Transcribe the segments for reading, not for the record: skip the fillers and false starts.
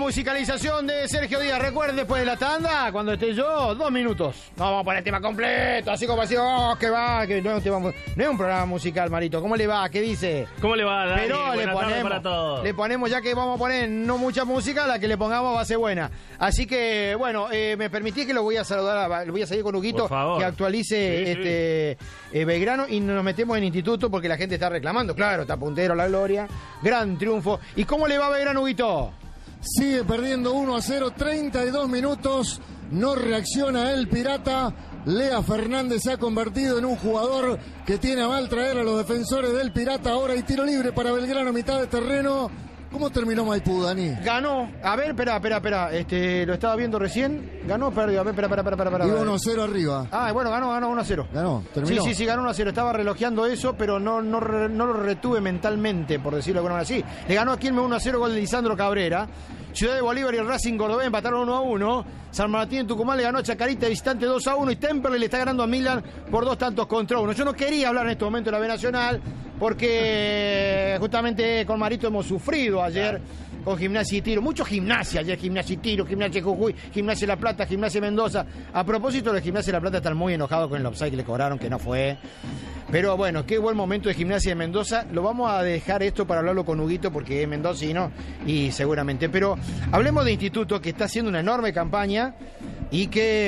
musicalización de Sergio Díaz. Recuerden, después de la tanda, cuando esté yo, 2 minutos. No vamos a poner el tema completo, así como así, que va, que no es un programa musical, Marito. ¿Cómo le va? ¿Qué dice? ¿Cómo le va, Dani? Pero le ponemos, ya que vamos a poner no mucha música, la que le pongamos va a ser buena. Así que, bueno, me permití que lo voy a saludar, lo voy a seguir con Huguito, que actualice Belgrano, y nos metemos en instituto porque la gente está reclamando. Claro, está puntero la gloria, gran triunfo. ¿Y cómo le va a Belgrano, Huguito? Sigue perdiendo 1-0, 32 minutos, no reacciona el Pirata. Lea Fernández se ha convertido en un jugador que tiene a mal traer a los defensores del Pirata. Ahora hay tiro libre para Belgrano, mitad de terreno. ¿Cómo terminó Maipú, Dani? Ganó. A ver, espera. Lo estaba viendo recién. Ganó o perdió. A ver, espera. Iba 1-0 arriba. Ah, bueno, ganó 1-0. Ganó, terminó. Sí, ganó 1-0. Estaba relojeando eso, pero no lo retuve mentalmente, por decirlo de alguna manera. Sí, le ganó a Quilmes 1-0, gol de Lisandro Cabrera. Ciudad de Bolívar y el Racing Cordobés empataron 1-1. San Martín en Tucumán le ganó a Chacarita de visitante 2-1. Y Temperley le está ganando a Milan por 2-1. Yo no quería hablar en este momento de la B Nacional porque justamente con Marito hemos sufrido ayer con Gimnasia y Tiro. Mucho Gimnasia ayer, Gimnasia y Tiro, Gimnasia Jujuy, Gimnasia La Plata, Gimnasia Mendoza. A propósito de Gimnasia La Plata, están muy enojados con el offside que le cobraron, que no fue. Pero bueno, qué buen momento de Gimnasia de Mendoza. Lo vamos a dejar esto para hablarlo con Huguito porque es mendocino y seguramente. Pero hablemos de Instituto, que está haciendo una enorme campaña y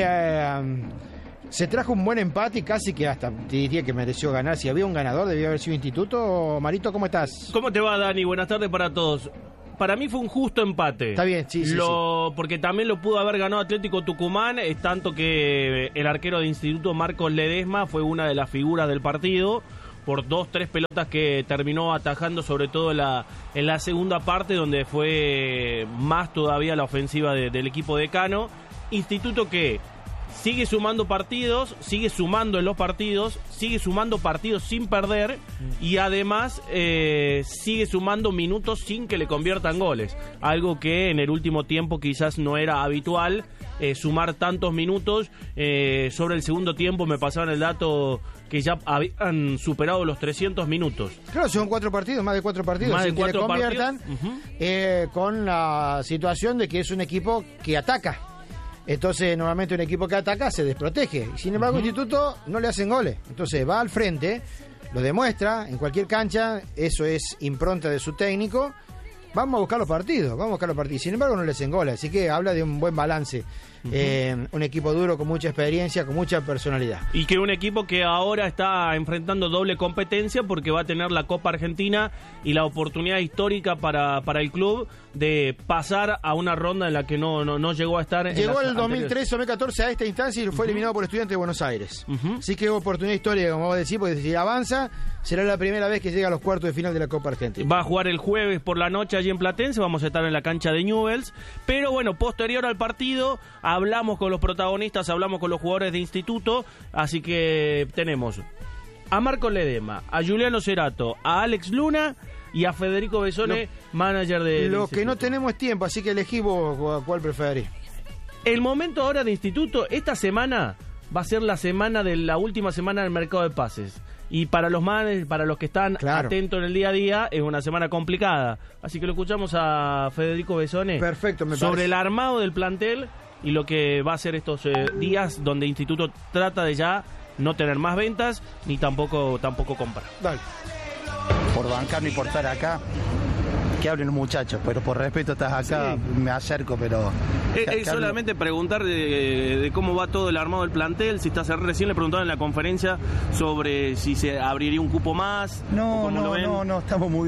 que se trajo un buen empate y casi que hasta te diría que mereció ganar. Si había un ganador, debía haber sido Instituto. Marito, ¿cómo estás? ¿Cómo te va, Dani? Buenas tardes para todos. Para mí fue un justo empate. Está bien, sí. Porque también lo pudo haber ganado Atlético Tucumán, es tanto que el arquero de Instituto, Marcos Ledesma, fue una de las figuras del partido por 2-3 pelotas que terminó atajando, sobre todo en la segunda parte, donde fue más todavía la ofensiva del equipo de Cano. Instituto que sigue sumando partidos, sigue sumando en los partidos, sigue sumando partidos sin perder y además sigue sumando minutos sin que le conviertan goles. Algo que en el último tiempo quizás no era habitual, sumar tantos minutos. Sobre el segundo tiempo me pasaban el dato que ya habían superado los 300 minutos. Claro, son 4 partidos, más de 4 partidos, más sin de 4 que le conviertan, con la situación de que es un equipo que ataca. Entonces, normalmente un equipo que ataca se desprotege. Y sin embargo, Instituto no le hacen goles. Entonces, va al frente, lo demuestra en cualquier cancha. Eso es impronta de su técnico. Vamos a buscar los partidos. Sin embargo, no le hacen goles. Así que habla de un buen balance. Un equipo duro, con mucha experiencia, con mucha personalidad. Y que un equipo que ahora está enfrentando doble competencia porque va a tener la Copa Argentina y la oportunidad histórica para el club de pasar a una ronda en la que no llegó a estar. Llegó en el 2013 o 2014 a esta instancia y fue eliminado por Estudiantes de Buenos Aires. Así que oportunidad histórica, como vos decís, porque si avanza, será la primera vez que llega a los cuartos de final de la Copa Argentina. Va a jugar el jueves por la noche allí en Platense, vamos a estar en la cancha de Newell's. Pero bueno, posterior al partido, hablamos con los protagonistas, hablamos con los jugadores de Instituto, así que tenemos a Marco Ledesma, a Juliano Cerato, a Alex Luna y a Federico Besone, manager de Lo Instituto. que no tenemos es tiempo, así que elegí vos cuál preferís. El momento ahora de Instituto, esta semana va a ser la última semana del mercado de pases. Y para los que están atentos en el día a día, es una semana complicada. Así que lo escuchamos a Federico Besone. Perfecto, me sobre parece. El armado del plantel y lo que va a ser estos días donde Instituto trata de ya no tener más ventas ni tampoco comprar. Dale. Por bancarme y por estar acá, que hablen los muchachos, pero por respeto estás acá, me acerco, pero... Es solamente preguntar de cómo va todo el armado del plantel, si está recién le preguntaron en la conferencia sobre si se abriría un cupo más. No, estamos muy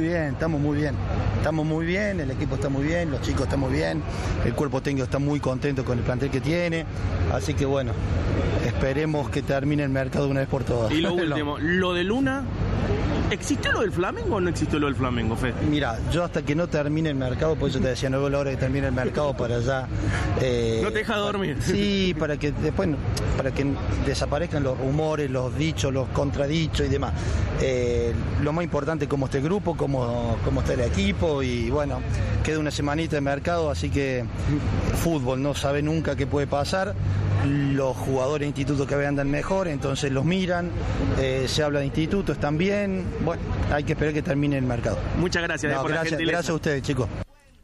bien, el equipo está muy bien, los chicos están muy bien, el cuerpo técnico está muy contento con el plantel que tiene, así que bueno, esperemos que termine el mercado de una vez por todas. Y lo último, lo de Luna... ¿Existió lo del Flamengo o no existió lo del Flamengo, Fe? Mira, yo hasta que no termine el mercado, pues yo te decía, no veo la hora que termine el mercado para ya... no te deja dormir. Sí, para que después, para que desaparezcan los rumores, los dichos, los contradichos y demás. Lo más importante es cómo está el grupo, cómo está el equipo y bueno, queda una semanita de mercado, así que fútbol no sabe nunca qué puede pasar. Los jugadores de Instituto que andan mejor, entonces los miran, se habla de Instituto, están bien, bueno, hay que esperar que termine el mercado. Muchas gracias por la gentileza. Gracias a ustedes, chicos.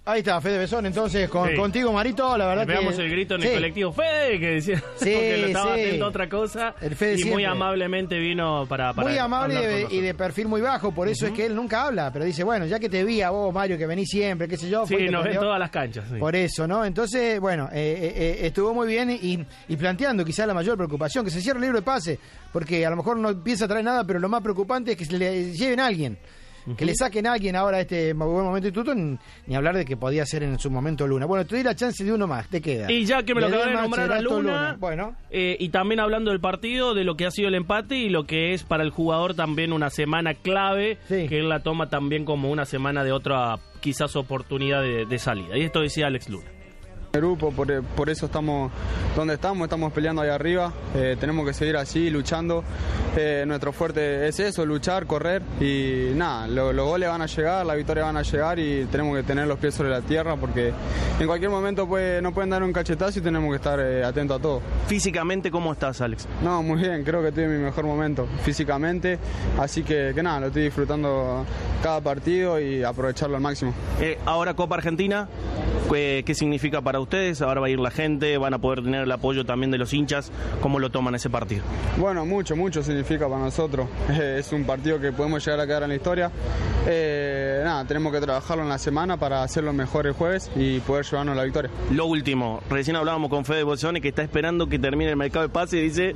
Ahí está, Fede Besón, entonces, contigo, Marito, la verdad que... Veamos el grito en el colectivo, Fede, que decía que lo estaba haciendo otra cosa, el Fede y siempre. Muy amablemente vino para muy amable y de perfil muy bajo, por eso es que él nunca habla, pero dice, bueno, ya que te vi a vos, Mario, que venís siempre, qué sé yo... Sí, nos ven todas las canchas. Sí. Por eso, ¿no? Entonces, bueno, estuvo muy bien y planteando quizás la mayor preocupación, que se cierre el libro de pase, porque a lo mejor no empieza a traer nada, pero lo más preocupante es que se le lleven a alguien. Que le saquen a alguien ahora a este buen momento instituto, ni hablar de que podía ser en su momento Luna. Bueno, te doy la chance de uno más, te queda. Y ya que me lo acabé de nombrar a Luna, bueno. Y también hablando del partido, de lo que ha sido el empate y lo que es para el jugador también una semana clave, que él la toma también como una semana de otra quizás oportunidad de salida. Y esto decía Alex Luna. Grupo, por eso estamos donde estamos peleando ahí arriba, tenemos que seguir así, luchando, nuestro fuerte es eso, luchar, correr y nada, los goles van a llegar, las victorias van a llegar y tenemos que tener los pies sobre la tierra porque en cualquier momento nos pueden dar un cachetazo y tenemos que estar atentos a todo. Físicamente, ¿cómo estás, Alex? No, muy bien, creo que estoy en mi mejor momento físicamente, así que nada, lo estoy disfrutando cada partido y aprovecharlo al máximo. Ahora Copa Argentina, ¿qué significa para ustedes? Ahora va a ir la gente, van a poder tener el apoyo también de los hinchas. ¿Cómo lo toman ese partido? Bueno, mucho significa para nosotros. Es un partido que podemos llegar a quedar en la historia. Nada, tenemos que trabajarlo en la semana para hacerlo mejor el jueves y poder llevarnos la victoria. Lo último, recién hablábamos con Fede Bolsone que está esperando que termine el mercado de pase y dice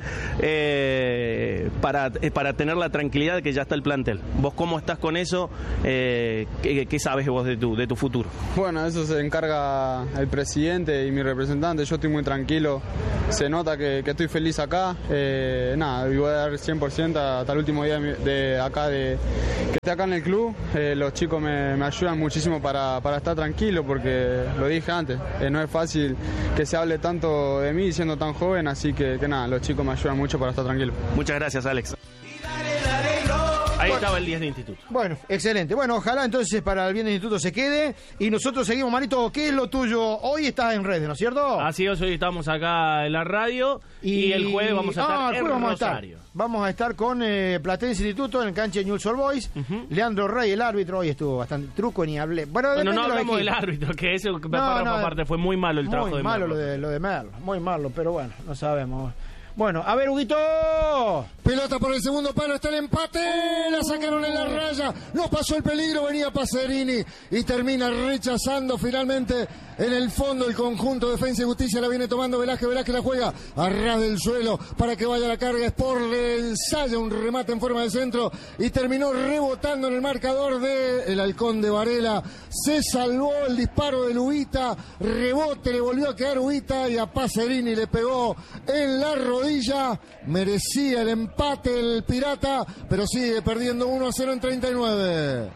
para tener la tranquilidad de que ya está el plantel. ¿Vos cómo estás con eso? ¿Qué sabes vos de tu futuro? Bueno, eso se encarga el presidente y mi representante. Yo estoy muy tranquilo, se nota que estoy feliz acá. Nada, voy a dar 100% hasta el último día de acá que esté acá en el club. Los chicos me ayudan muchísimo para estar tranquilo porque lo dije antes, no es fácil que se hable tanto de mí siendo tan joven, así que nada, los chicos me ayudan mucho para estar tranquilo. Muchas gracias, Alex. Ahí estaba el 10 de instituto. Bueno, excelente. Bueno, ojalá entonces para el bien del instituto se quede. Y nosotros seguimos, Marito. ¿Qué es lo tuyo? Hoy estás en redes, ¿no es cierto? Así es, hoy estamos acá en la radio. Y el jueves vamos a estar en Rosario. Vamos a estar con Platense Instituto en el cancha de Newell's Old Boys. Leandro Rey, el árbitro, hoy estuvo bastante truco, ni hablé. Bueno, no hablamos del árbitro, que eso aparte fue muy malo el trabajo de Merlo. Muy malo lo de Merlo, muy malo, pero bueno, no sabemos. Bueno, a ver, Huguito. Pelota por el segundo palo, está el empate, la sacaron en la raya, no pasó el peligro, venía Pacerini y termina rechazando finalmente en el fondo el conjunto Defensa y Justicia, la viene tomando Velázquez la juega a ras del suelo para que vaya la carga, Sport le ensaya un remate en forma de centro y terminó rebotando en el marcador del Halcón de Varela, se salvó el disparo de Lubita, rebote, le volvió a quedar Lubita y a Pacerini le pegó en la rodilla, merecía el empate el Pirata, pero sigue perdiendo 1-0 en 39.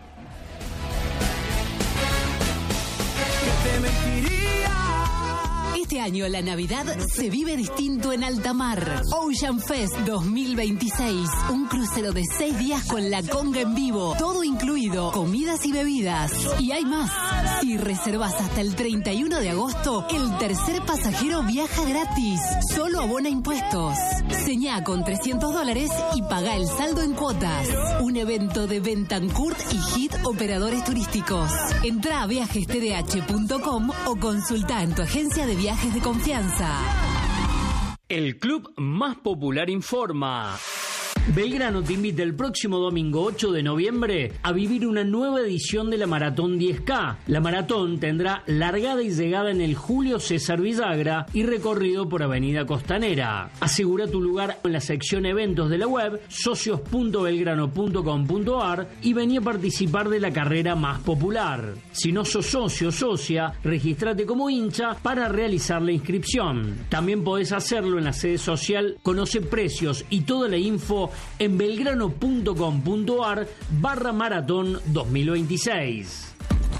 Este año la Navidad se vive distinto en alta mar. Ocean Fest 2026. Un crucero de 6 días con la conga en vivo. Todo incluido, comidas y bebidas. Y hay más. Si reservas hasta el 31 de agosto, el tercer pasajero viaja gratis. Solo abona impuestos. Señá con $300 y paga el saldo en cuotas. Un evento de Bentancourt y Hit Operadores Turísticos. Entrá a viajestdh.com o consulta en tu agencia de viajes de confianza. El club más popular informa. Belgrano te invita el próximo domingo 8 de noviembre a vivir una nueva edición de la Maratón 10K. La maratón tendrá largada y llegada en el Julio César Villagra y recorrido por Avenida Costanera. Asegura tu lugar en la sección eventos de la web socios.belgrano.com.ar y vení a participar de la carrera más popular. Si no sos socio o socia, regístrate como hincha para realizar la inscripción. También podés hacerlo en la sede social. Conoce precios y toda la info en belgrano.com.ar/maratón 2026.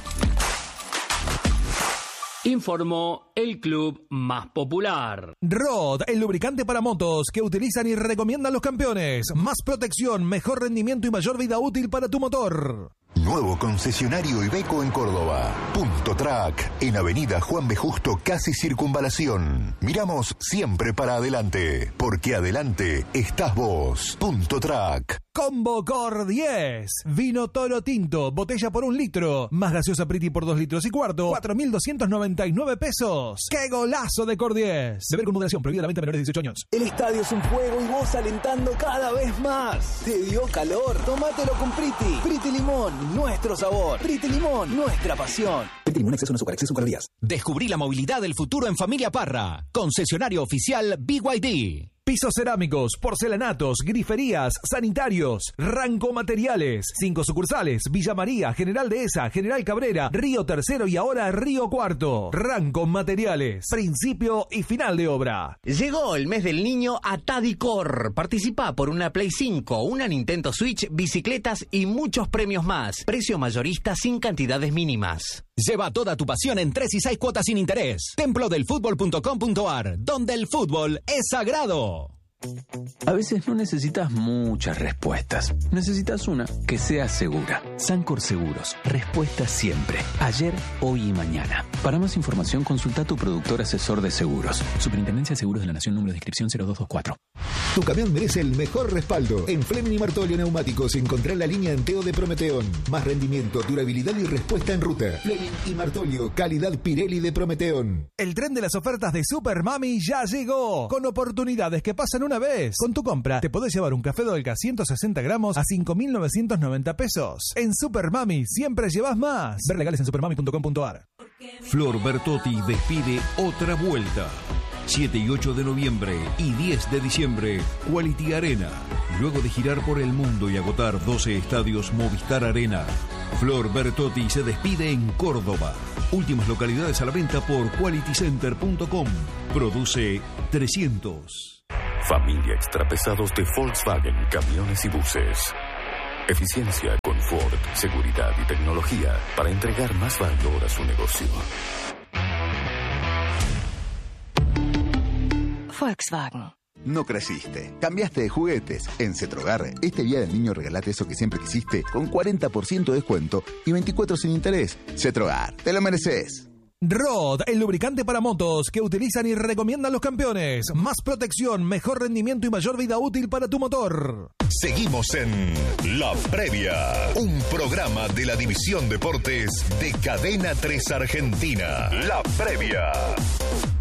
Informó el club más popular. Rod, el lubricante para motos que utilizan y recomiendan los campeones. Más protección, mejor rendimiento y mayor vida útil para tu motor. Nuevo concesionario Iveco en Córdoba. Punto Track, en Avenida Juan B. Justo, casi Circunvalación. Miramos siempre para adelante, porque adelante estás vos. Punto Track. Combo Cor 10. Vino Toro Tinto, botella por 1 litro. Más gaseosa Priti por 2 litros y cuarto. 4.299 pesos. ¡Qué golazo de Cor 10! Beber con moderación, prohibida la venta a menores de 18 años. El estadio es un juego y vos alentando cada vez más. ¿Te dio calor? Tómatelo con Priti. Priti Limón, nuestro sabor. Priti Limón, nuestra pasión. Priti Limón, exceso en azúcar, exceso en calorías. Descubrí la movilidad del futuro en Familia Parra. Concesionario oficial BYD. Pisos cerámicos, porcelanatos, griferías, sanitarios, Ranco Materiales. 5 sucursales: Villa María, General Dehesa, General Cabrera, Río Tercero y ahora Río Cuarto. Ranco Materiales, principio y final de obra. Llegó el mes del niño a Tadicor. Participa por una Play 5, una Nintendo Switch, bicicletas y muchos premios más. Precio mayorista sin cantidades mínimas. Lleva toda tu pasión en 3 y 6 cuotas sin interés. Templodelfutbol.com.ar, donde el fútbol es sagrado. A veces no necesitas muchas respuestas. Necesitas una que sea segura. Sancor Seguros. Respuesta siempre. Ayer, hoy y mañana. Para más información, consulta a tu productor asesor de seguros. Superintendencia de Seguros de la Nación, número de inscripción 0224. Tu camión merece el mejor respaldo. En Fleming y Martolio Neumáticos encontrá la línea Enteo de Prometeón. Más rendimiento, durabilidad y respuesta en ruta. Fleming y Martolio, calidad Pirelli de Prometeón. El tren de las ofertas de Super Mami ya llegó. Con oportunidades que pasan una vez. Con tu compra te podés llevar un café Dolca 160 gramos a 5.990 pesos. En Super Mami siempre llevas más. Ver legales en supermami.com.ar. Flor Bertotti despide otra vuelta. 7 y 8 de noviembre y 10 de diciembre, Quality Arena. Luego de girar por el mundo y agotar 12 estadios Movistar Arena, Flor Bertotti se despide en Córdoba. Últimas localidades a la venta por qualitycenter.com. Produce 300. Familia Extrapesados de Volkswagen, camiones y buses. Eficiencia, confort, seguridad y tecnología para entregar más valor a su negocio. Volkswagen. No creciste, cambiaste de juguetes. En Cetrogar, este día del niño regalate eso que siempre quisiste con 40% de descuento y 24 sin interés. Cetrogar, te lo mereces. Rod, el lubricante para motos que utilizan y recomiendan los campeones. Más protección, mejor rendimiento y mayor vida útil para tu motor. Seguimos en La Previa, un programa de la División Deportes de Cadena 3 Argentina. La Previa.